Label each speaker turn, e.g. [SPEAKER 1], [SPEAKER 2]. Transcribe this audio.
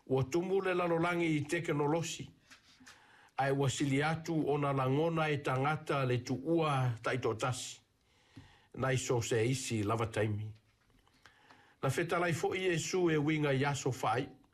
[SPEAKER 1] ua tumu le lalolangi I teknolosi. Ai ua sili atu ona langona e tangata le tuua taitotasi. Nai so se isi lava taimi. Na fetalai fo Iesu e winga yaso fai.